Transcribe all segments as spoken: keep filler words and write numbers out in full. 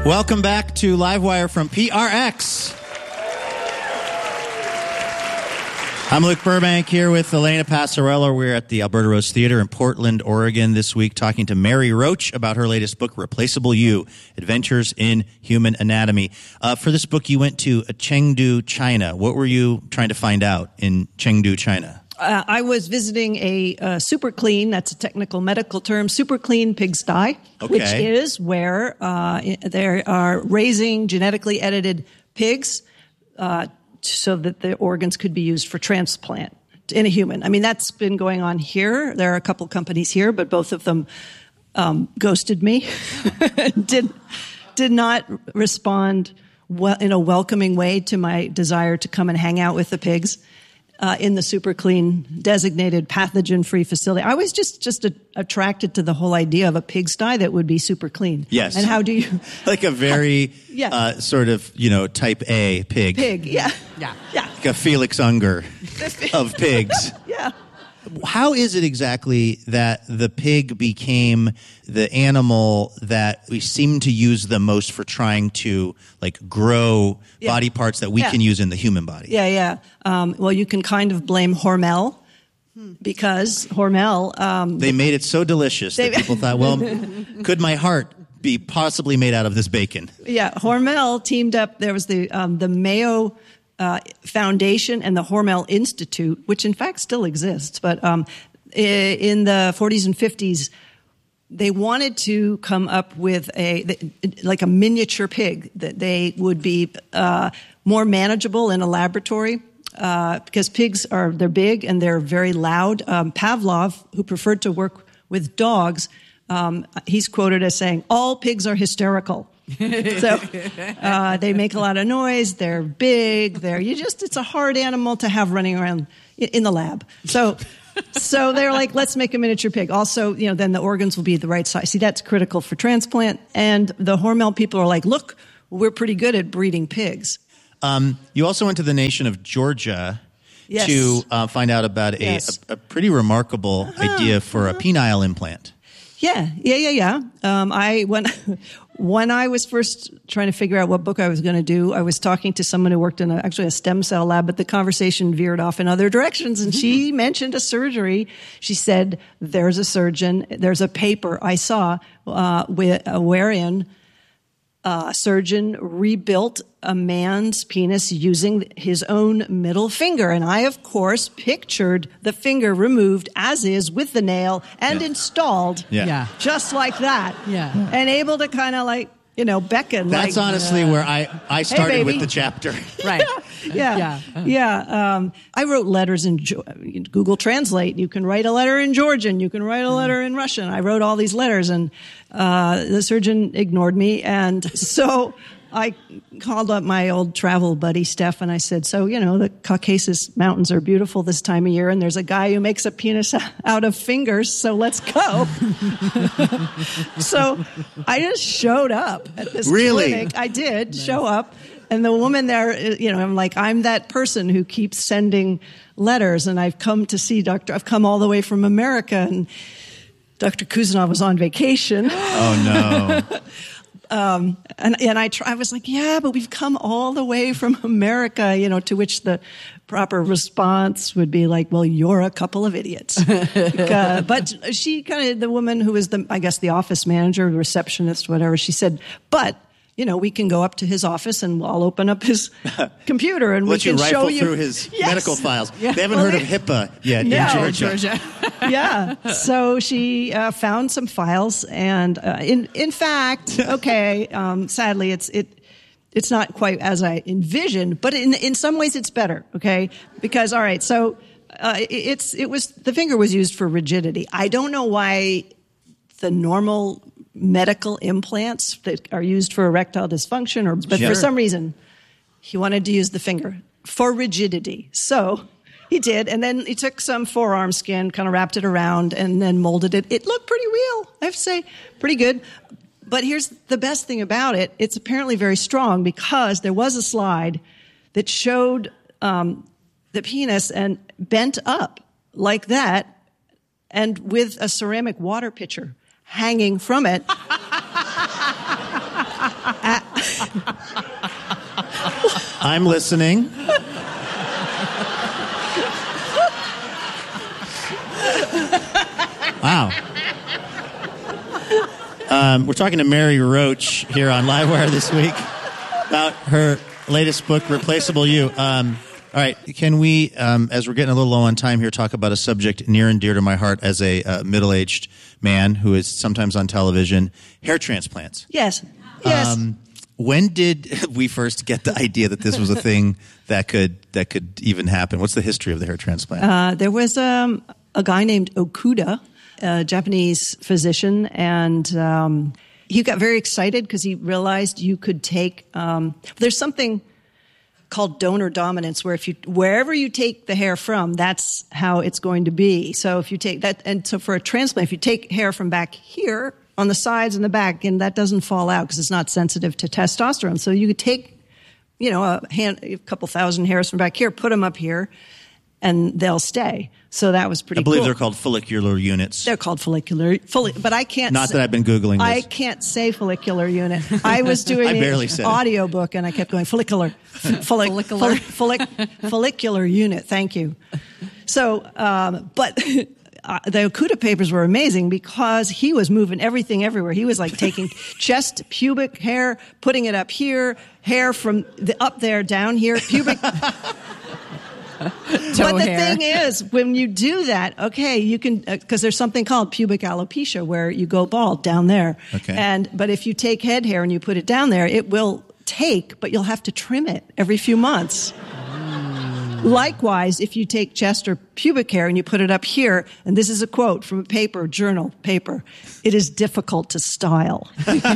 Welcome back to Livewire from P R X. I'm Luke Burbank here with Elena Passarello. We're at the Alberta Rose Theater in Portland, Oregon this week talking to Mary Roach about her latest book, Replaceable You, Adventures in Human Anatomy. Uh, for this book, you went to Chengdu, China. What were you trying to find out in Chengdu, China? Uh, I was visiting a uh, super clean, that's a technical medical term, super clean pigsty, Okay. which is where uh, they are raising genetically edited pigs uh, so that the organs could be used for transplant in a human. I mean, that's been going on here. There are a couple companies here, but both of them um, ghosted me, did did not respond well, in a welcoming way to my desire to come and hang out with the pigs. Uh, in the super clean, designated pathogen-free facility. I was just just a, attracted to the whole idea of a pigsty that would be super clean. Yes. And how do you... Like a very how, yeah. uh, sort of, you know, type A pig. Pig, yeah. Yeah. Yeah. Like a Felix Unger of pigs. Yeah. How is it exactly that the pig became the animal that we seem to use the most for trying to like grow Yeah. body parts that we Yeah. can use in the human body? Yeah, yeah. Um, well, you can kind of blame Hormel because Hormel... Um, They made it so delicious that They- people thought, well, could my heart be possibly made out of this bacon? Yeah, Hormel teamed up. There was the um, the Mayo uh, Foundation and the Hormel Institute, which in fact still exists. But um, i- in the forties and fifties, they wanted to come up with a like a miniature pig that they would be uh, more manageable in a laboratory. Uh, because pigs are, they're big and they're very loud. Um, Pavlov, who preferred to work with dogs, um, he's quoted as saying, all pigs are hysterical. So uh, they make a lot of noise. They're big. They're, you just, it's a hard animal to have running around in, in the lab. So, so they're like, let's make a miniature pig. Also, you know, then the organs will be the right size. See, that's critical for transplant. And the Hormel people are like, look, we're pretty good at breeding pigs. Um, you also went to the nation of Georgia Yes. to uh, find out about a, Yes. a, a pretty remarkable idea for a penile implant. Yeah, yeah, yeah, yeah. Um, I when when I was first trying to figure out what book I was going to do, I was talking to someone who worked in a, actually a stem cell lab, but the conversation veered off in other directions, and she mentioned a surgery. She said, "There's a surgeon. There's a paper I saw uh, with, uh, wherein a surgeon rebuilt a man's penis using his own middle finger." And I, of course, pictured the finger removed as is with the nail and Yeah. installed Yeah. Yeah. just like that. Yeah. And able to kind of like, you know, beckon. That's like, honestly where I, I started with baby. the chapter. Right. Yeah. Yeah. Yeah. Um, I wrote letters in jo- Google Translate. You can write a letter in Georgian. You can write a letter in Russian. I wrote all these letters, and uh, the surgeon ignored me. And so I called up my old travel buddy, Steph, and I said, so, you know, the Caucasus Mountains are beautiful this time of year, and there's a guy who makes a penis out of fingers, so let's go. So I just showed up at this Really? clinic. I did show up. And the woman there, you know, I'm like, I'm that person who keeps sending letters, and I've come to see Doctor I've come all the way from America, and Doctor Kuzanov was on vacation. Oh, no. Um, and, and I, try, I was like, yeah, but we've come all the way from America, you know, to which the proper response would be like, well, you're a couple of idiots. uh, but she kind of, the woman who was the, I guess, the office manager, receptionist, whatever, she said, but, you know, we can go up to his office and I'll open up his computer and we Let can you rifle show you through his Yes. medical files. Yeah. They haven't Well, heard they- of HIPAA yet No. in Georgia. Georgia. Yeah. So she uh, found some files, and uh, in in fact, okay, um, sadly, it's it it's not quite as I envisioned, but in in some ways, it's better. Okay, because all right, so uh, it, it's it was the finger was used for rigidity. I don't know why the normal medical implants that are used for erectile dysfunction, or but Sure. for some reason, he wanted to use the finger for rigidity. So. He did, and then he took some forearm skin, kind of wrapped it around, and then molded it. It looked pretty real, I have to say, pretty good. But here's the best thing about it. It's apparently very strong because there was a slide that showed um, the penis and bent up like that, and with a ceramic water pitcher hanging from it. A- I'm listening. Wow. Um, we're talking to Mary Roach here on Livewire this week about her latest book, Replaceable You. Um, all right, can we, um, as we're getting a little low on time here, talk about a subject near and dear to my heart as a uh, middle-aged man who is sometimes on television, hair transplants. Yes. Yes. Um, when did we first get the idea that this was a thing that could that could even happen? What's the history of the hair transplant? Uh, there was um, a guy named Okuda, a Japanese physician, and um, he got very excited because he realized you could take. Um, there's something called donor dominance, where if you wherever you take the hair from, that's how it's going to be. So if you take that, and so for a transplant, if you take hair from back here on the sides and the back, and that doesn't fall out because it's not sensitive to testosterone. So you could take, you know, a, hand, a couple thousand hairs from back here, put them up here, and they'll stay. So that was pretty cool. I believe cool. they're called follicular units. They're called follicular, folli- but I can't. Not say, that I've been Googling this. I can't say follicular unit. I was doing I barely an said audio book, and I kept going follicular, follic, Follicular. follic, follic, follicular unit. Thank you. So, um, but. Uh, the Okuda papers were amazing because he was moving everything everywhere. He was like taking chest, pubic hair, putting it up here, hair from the, up there, down here, pubic. But the hair. thing is, when you do that, okay, you can, because uh, there's something called pubic alopecia where you go bald down there. Okay. And, but if you take head hair and you put it down there, it will take, but you'll have to trim it every few months. Likewise, if you take chest or pubic hair and you put it up here, and this is a quote from a paper, journal paper, it is difficult to style.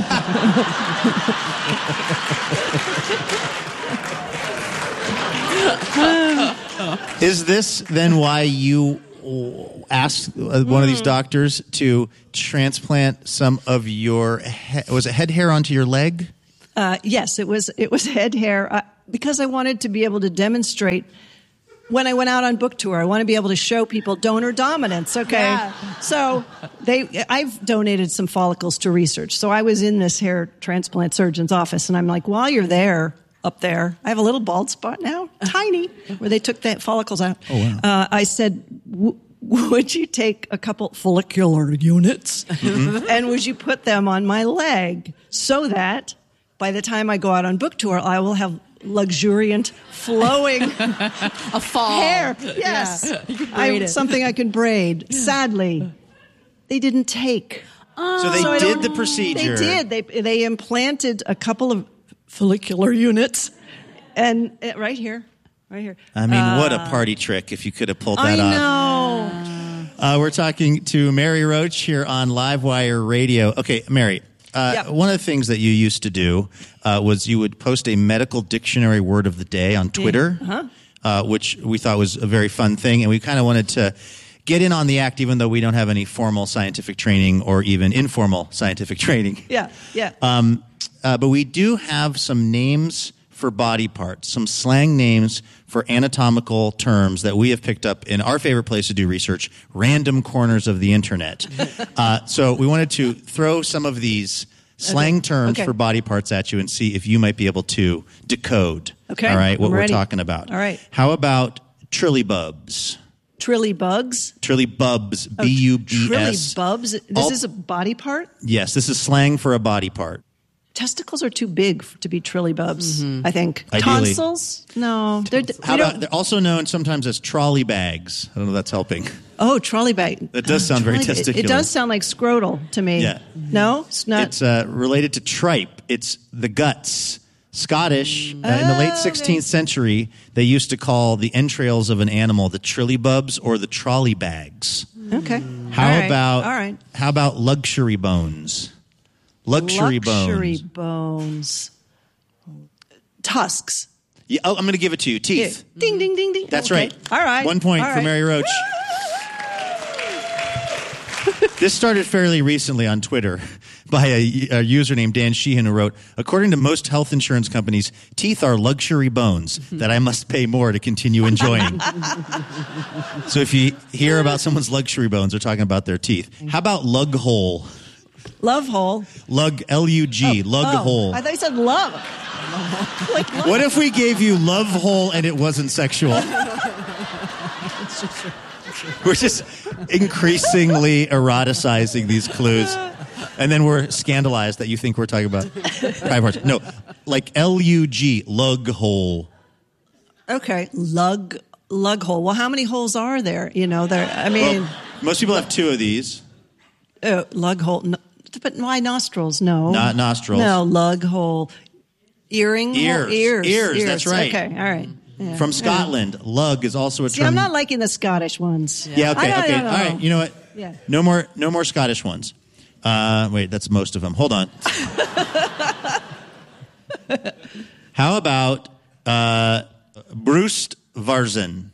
Is this then why you asked uh, one of these doctors to transplant some of your, he- was it head hair onto your leg? Uh, yes, it was, it was head hair, uh, because I wanted to be able to demonstrate. When I went out on book tour, I want to be able to show people donor dominance. Okay. Yeah. So they, I've donated some follicles to research. So I was in this hair transplant surgeon's office, and I'm like, while you're there, up there, I have a little bald spot now, tiny, where they took the follicles out. Oh, wow. Uh, I said, w- would you take a couple follicular units Mm-hmm. and would you put them on my leg so that by the time I go out on book tour, I will have luxuriant, flowing A fall. hair. Yes. Yeah. You can I, braid it. something I could braid. Sadly, they didn't take. So they So I did don't- the procedure. They did. They they implanted a couple of follicular units, and uh, right here, right here. I mean, what a party trick if you could have pulled that I off. know. Uh, we're talking to Mary Roach here on Livewire Radio. Okay, Mary, uh, Yeah. one of the things that you used to do uh, was you would post a medical dictionary word of the day on Twitter, Uh-huh. uh, which we thought was a very fun thing, and we kind of wanted to get in on the act, even though we don't have any formal scientific training or even informal scientific training. Yeah, yeah. Um, uh, but we do have some names for body parts, some slang names for anatomical terms that we have picked up in our favorite place to do research, random corners of the internet. uh, so we wanted to throw some of these slang Okay. terms Okay. for body parts at you and see if you might be able to decode. Okay. All right, what I'm we're ready. talking about. All right. How about trillybubs? Trillybugs. Trillybubs, Oh, B U B S. Trillybubs. This All- is a body part. Yes, this is slang for a body part. Testicles are too big f- to be trillybubs, I think. Ideally. Tonsils? No. They're, d- How we about, don't- they're also known sometimes as trolley bags. I don't know if that's helping. oh, trolley bag. That does sound very Trolley bag. It- testicular. It does sound like scrotal to me. Yeah. No? It's not. It's uh, related to tripe. It's the guts. Scottish, uh, in the late Oh, okay. sixteenth century, they used to call the entrails of an animal the trillybubs or the trolley bags. okay. How All right. about All right. how about luxury bones? Luxury, Luxury bones. bones. Tusks. Yeah, oh, I'm going to give it to you. Yeah. Teeth. Ding, ding, ding, ding. That's Okay. right. All right. One point All for right. Mary Roach. This started fairly recently on Twitter by a, a user named Dan Sheehan who wrote, according to most health insurance companies, teeth are luxury bones that I must pay more to continue enjoying. So if you hear about someone's luxury bones, they're talking about their teeth. How about lug hole? Love hole. Lug, L U G, lug Oh, hole. I thought you said love. Like, What if we gave you love hole and it wasn't sexual? We're just increasingly eroticizing these clues. And then we're scandalized that you think we're talking about private parts. No, like L U G, lug hole. okay, lug lug hole. Well, how many holes are there? You know, there. I mean, Well, most people have two of these. uh, lug hole. No, but why nostrils? No, Not nostrils. No, lug hole. Earring hole? Ears. Ears. Ears, that's right. Okay, all right. Yeah. From Scotland, lug is also a See, term. I'm not liking the Scottish ones. Yeah, okay, I don't- okay. I don't All right, know. you know what? Yeah. No more no more Scottish ones. Uh, wait, that's most of them. Hold on. How about uh, Brust Varzen?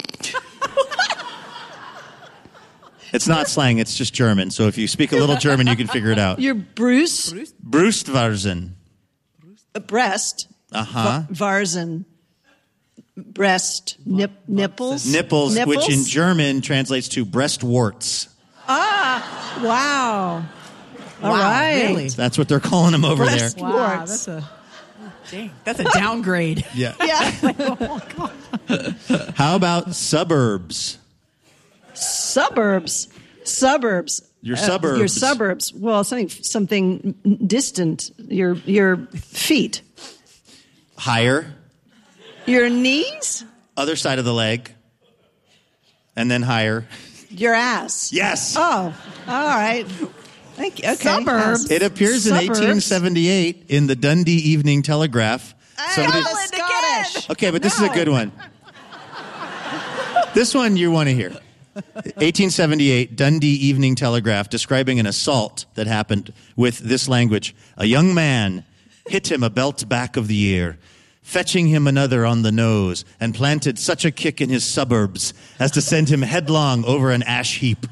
It's not slang, it's just German. So if you speak a little German, you can figure it out. You're Bruce, Brustvarzen. uh, breast, Uh-huh. Va- Varzen, breast, nip, nipples. Nipples, which in Nipples? German translates to breast warts. Ah, wow. All Wow, right. really? That's what they're calling them over Breast there. Wow, warts. that's a dang, that's a downgrade. Yeah. Yeah. How about suburbs? Suburbs. Suburbs. Your Uh, suburbs. your suburbs. Well, something something distant. Your your feet. Higher, Your knees. other side of the leg, and then higher. Your ass. Yes. Oh, all right. Thank you. Okay. Suburbs. It appears in Suburbs. eighteen seventy-eight in the Dundee Evening Telegraph. Somebody- Scotland Scottish. okay, but this is a good one. This one you want to hear. eighteen seventy-eight, Dundee Evening Telegraph, describing an assault that happened with this language. A young man hit him a belt back of the ear, fetching him another on the nose, and planted such a kick in his suburbs as to send him headlong over an ash heap.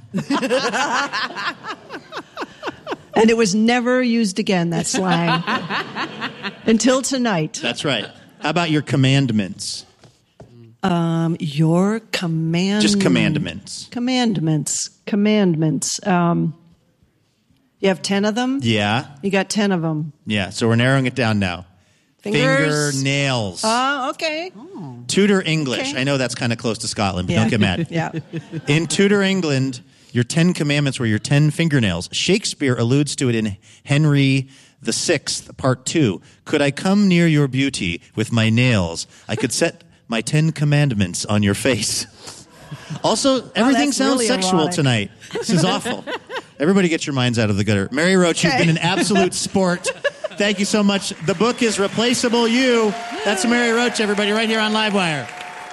And it was never used again, that slang. Until tonight. That's right. How about your commandments? Um, your command. Just commandments. Commandments. Commandments. Um, you have ten of them? Yeah. You got ten of them. Yeah. So we're narrowing it down now. Fingers. Fingernails. Oh, okay. Tudor English. Okay. I know that's kind of close to Scotland, but Yeah. don't get mad. Yeah. In Tudor England, your Ten Commandments were your ten fingernails. Shakespeare alludes to it in Henry the Sixth, Part Two. Could I come near your beauty with my nails? I could set my Ten Commandments on your face. Also, everything that's sounds really sexual erotic. tonight. This is awful. Everybody get your minds out of the gutter. Mary Roach, you've Okay. been an absolute sport. Thank you so much. The book is Replaceable You. That's Mary Roach, everybody, right here on Livewire.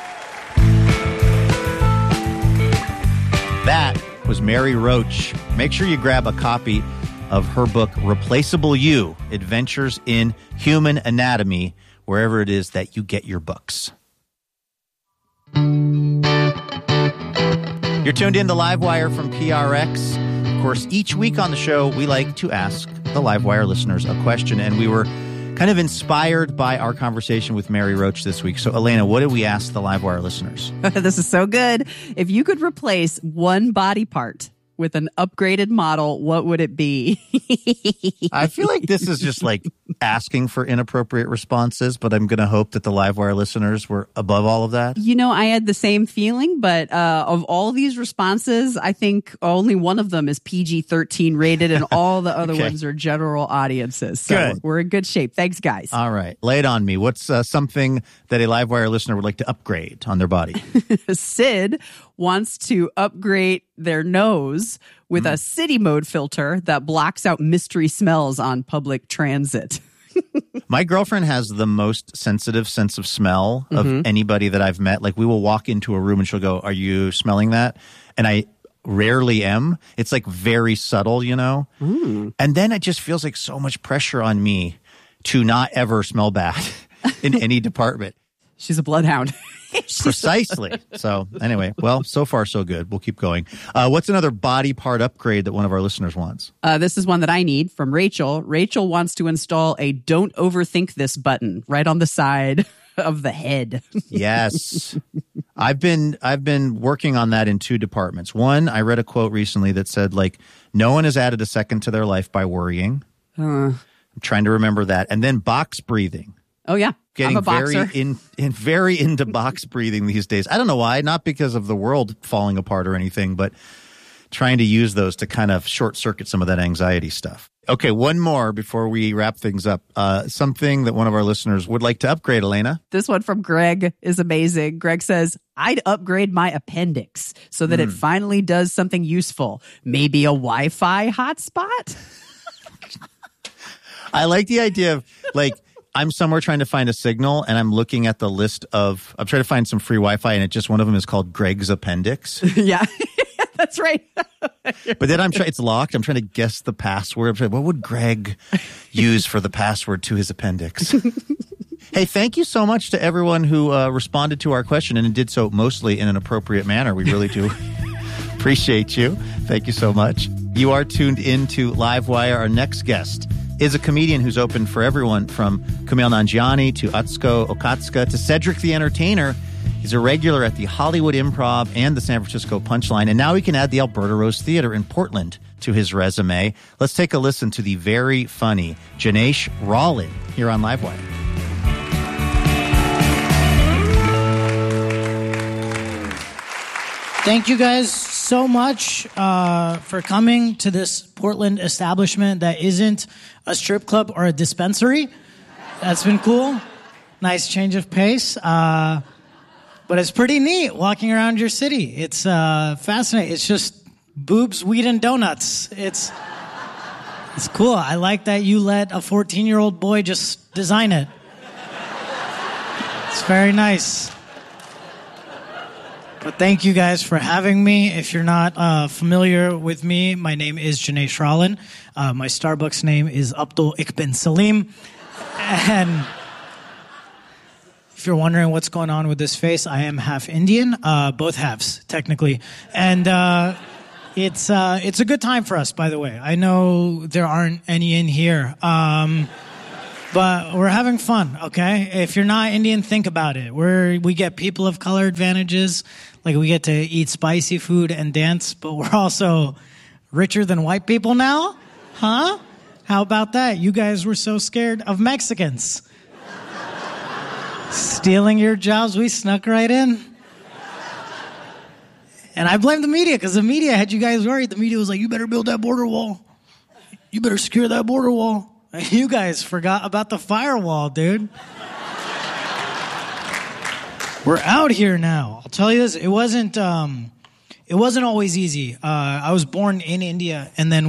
That was Mary Roach. Make sure you grab a copy of her book, Replaceable You, Adventures in Human Anatomy, wherever it is that you get your books. You're tuned in to Livewire from P R X. Of course, each week on the show, we like to ask the Livewire listeners a question, and we were kind of inspired by our conversation with Mary Roach this week. So, Elena, what did we ask the Livewire listeners? This is so good. If you could replace one body part with an upgraded model, what would it be? I feel like this is just like asking for inappropriate responses, but I'm going to hope that the Livewire listeners were above all of that. You know, I had the same feeling, but uh, of all these responses, I think only one of them is P G thirteen rated and all the other Okay. ones are general audiences. So Good. we're in good shape. Thanks, guys. All right. Lay it on me. What's uh, something that a Livewire listener would like to upgrade on their body? Sid wants to upgrade their nose with a city mode filter that blocks out mystery smells on public transit. My girlfriend has the most sensitive sense of smell of anybody that I've met. Like, we will walk into a room and she'll go, "Are you smelling that?" And I rarely am. It's like very subtle, you know? And then it just feels like so much pressure on me to not ever smell bad in any department. She's a bloodhound. Precisely. So anyway, well, so far so good. We'll keep going. Uh, what's another body part upgrade that one of our listeners wants? Uh, this is one that I need from Rachel. Rachel wants to install a "Don't overthink this" button right on the side of the head. Yes. I've been I've been working on that in two departments. One, I read a quote recently that said, like, no one has added a second to their life by worrying. Uh, I'm trying to remember that. And then box breathing. Oh, yeah. Getting I'm a boxer. very in, in very into box breathing these days. I don't know why, not because of the world falling apart or anything, but trying to use those to kind of short circuit some of that anxiety stuff. Okay, one more before we wrap things up. Uh, something that one of our listeners would like to upgrade, Elena. This one from Greg is amazing. Greg says, I'd upgrade my appendix so that mm. it finally does something useful. Maybe a Wi-Fi hotspot? I like the idea of, like, I'm somewhere trying to find a signal, and I'm looking at the list of, I'm trying to find some free Wi-Fi, and it just, one of them is called Greg's Appendix. Yeah. That's right. But then I'm trying, it's locked. I'm trying to guess the password. I'm trying, what would Greg use for the password to his appendix? Hey, thank you so much to everyone who uh, responded to our question and did so mostly in an appropriate manner. We really do appreciate you. Thank you so much. You are tuned into Livewire. Our next guest is a comedian who's open for everyone from Kumail Nanjiani to Atsuko Okatsuka to Cedric the Entertainer. He's a regular at the Hollywood Improv and the San Francisco Punchline, and now he can add the Alberta Rose Theater in Portland to his resume. Let's take a listen to the very funny Janesh Rollin here on Livewire. Thank you guys so much uh, for coming to this Portland establishment that isn't a strip club or a dispensary. That's been cool. Nice change of pace. Uh, But it's pretty neat walking around your city. It's uh, fascinating. It's just boobs, weed, and donuts. It's it's cool. I like that you let a fourteen-year-old boy just design it. It's very nice. But thank you guys for having me. If you're not uh, familiar with me, my name is Janesh Rollin. Uh, my Starbucks name is Abdul Ikben Salim. And if you're wondering what's going on with this face, I am half Indian, uh, both halves, technically. And uh, it's uh, it's a good time for us, by the way. I know there aren't any in here, um, but we're having fun, okay? If you're not Indian, think about it. We're, we get people of color advantages, like we get to eat spicy food and dance, but we're also richer than white people now? Huh? How about that? You guys were so scared of Mexicans. Stealing your jobs, we snuck right in. And I blame the media, because the media had you guys worried. The media was like, you better build that border wall. You better secure that border wall. And you guys forgot about the firewall, dude. We're out here now. I'll tell you this, it wasn't, um, it wasn't always easy. Uh, I was born in India, and then